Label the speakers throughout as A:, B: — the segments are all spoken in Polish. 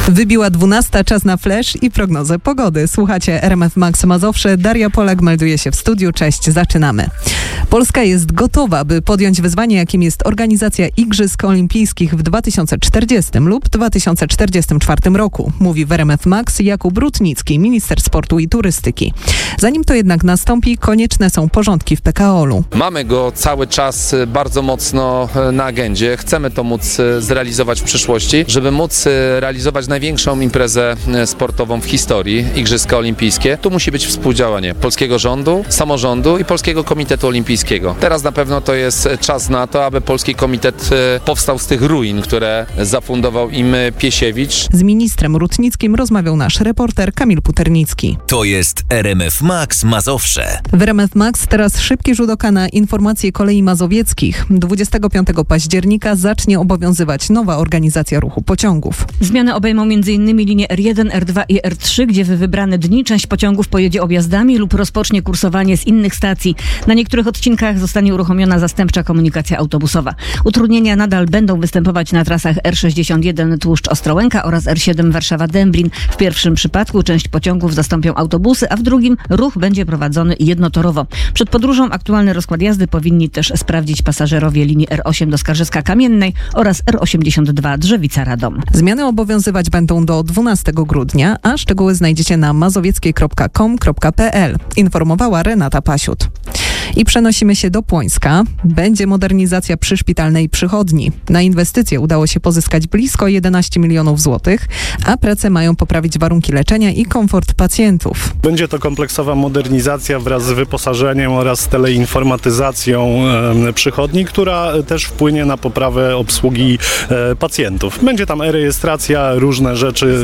A: Wybiła 12, czas na flash i prognozę pogody. Słuchacie RMF Max Mazowsze. Daria Polak melduje się w studiu. Cześć, zaczynamy. Polska jest gotowa, by podjąć wyzwanie, jakim jest organizacja Igrzysk Olimpijskich w 2040 lub 2044 roku, mówi w RMF Max Jakub Rutnicki, minister sportu i turystyki. Zanim to jednak nastąpi, konieczne są porządki w PKOL-u.
B: Mamy go cały czas bardzo mocno na agendzie. Chcemy to móc zrealizować w przyszłości, żeby móc realizować największą imprezę sportową w historii, Igrzyska Olimpijskie. Tu musi być współdziałanie polskiego rządu, samorządu i Polskiego Komitetu Olimpijskiego. Teraz na pewno to jest czas na to, aby Polski Komitet powstał z tych ruin, które zafundował im Piesiewicz.
A: Z ministrem Rutnickim rozmawiał nasz reporter Kamil Puternicki.
C: To jest RMF Max Mazowsze.
A: W RMF Max teraz szybki rzut oka na informacje kolei mazowieckich. 25 października zacznie obowiązywać nowa organizacja ruchu pociągów.
D: Zmiany obejmą m.in. linie R1, R2 i R3, gdzie w wybrane dni część pociągów pojedzie objazdami lub rozpocznie kursowanie z innych stacji. Na niektórych odcinkach zostanie uruchomiona zastępcza komunikacja autobusowa. Utrudnienia nadal będą występować na trasach R61 Tłuszcz-Ostrołęka oraz R7 Warszawa-Dęblin. W pierwszym przypadku część pociągów zastąpią autobusy, a w drugim ruch będzie prowadzony jednotorowo. Przed podróżą aktualny rozkład jazdy powinni też sprawdzić pasażerowie linii R8 do Skarżyska-Kamiennej oraz R82 Drzewica-Radom.
A: Zmiany obowiązywać będą do 12 grudnia, a szczegóły znajdziecie na mazowieckie.com.pl, informowała Renata Pasiut. I przenosimy się do Płońska. Będzie modernizacja przyszpitalnej przychodni. Na inwestycje udało się pozyskać blisko 11 milionów złotych, a prace mają poprawić warunki leczenia i komfort pacjentów.
E: Będzie to kompleksowa modernizacja wraz z wyposażeniem oraz teleinformatyzacją przychodni, która też wpłynie na poprawę obsługi pacjentów. Będzie tam e-rejestracja, różne rzeczy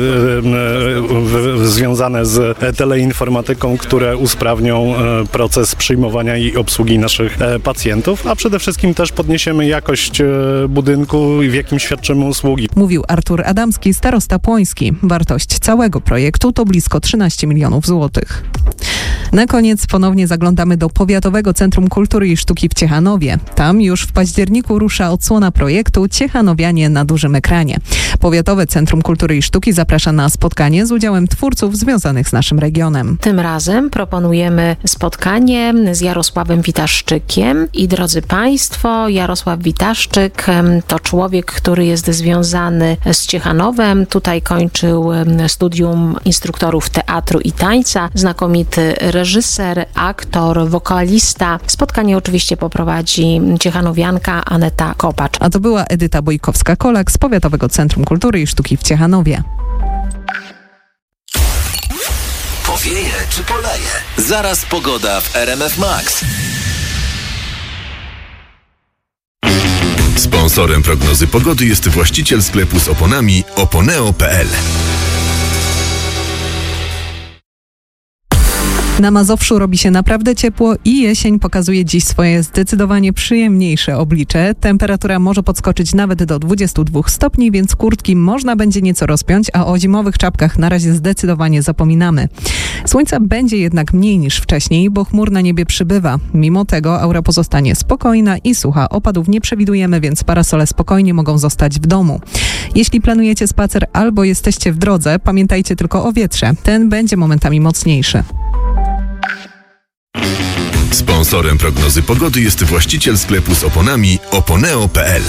E: związane z teleinformatyką, które usprawnią proces przyjmowania i obsługi naszych pacjentów, a przede wszystkim też podniesiemy jakość budynku i w jakim świadczymy usługi.
A: Mówił Artur Adamski, starosta płoński. Wartość całego projektu to blisko 13 milionów złotych. Na koniec ponownie zaglądamy do Powiatowego Centrum Kultury i Sztuki w Ciechanowie. Tam już w październiku rusza odsłona projektu Ciechanowianie na dużym ekranie. Powiatowe Centrum Kultury i Sztuki zaprasza na spotkanie z udziałem twórców związanych z naszym regionem.
F: Tym razem proponujemy spotkanie z Jarosławem Witaszczykiem i drodzy Państwo, Jarosław Witaszczyk to człowiek, który jest związany z Ciechanowem. Tutaj kończył studium instruktorów teatru i tańca. Znakomity reżyser, aktor, wokalista. Spotkanie oczywiście poprowadzi ciechanowianka Aneta Kopacz.
A: A to była Edyta Bojkowska-Kolak z Powiatowego Centrum Kultury i Sztuki w Ciechanowie.
C: Powieje czy poleje? Zaraz pogoda w RMF Max. Sponsorem prognozy pogody jest właściciel sklepu z oponami oponeo.pl.
A: Na Mazowszu robi się naprawdę ciepło i jesień pokazuje dziś swoje zdecydowanie przyjemniejsze oblicze. Temperatura może podskoczyć nawet do 22 stopni, więc kurtki można będzie nieco rozpiąć, a o zimowych czapkach na razie zdecydowanie zapominamy. Słońca będzie jednak mniej niż wcześniej, bo chmur na niebie przybywa. Mimo tego aura pozostanie spokojna i sucha. Opadów nie przewidujemy, więc parasole spokojnie mogą zostać w domu. Jeśli planujecie spacer albo jesteście w drodze, pamiętajcie tylko o wietrze. Ten będzie momentami mocniejszy.
C: Sponsorem prognozy pogody jest właściciel sklepu z oponami oponeo.pl.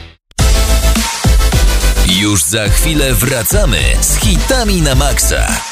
C: Już za chwilę wracamy z hitami na maksa.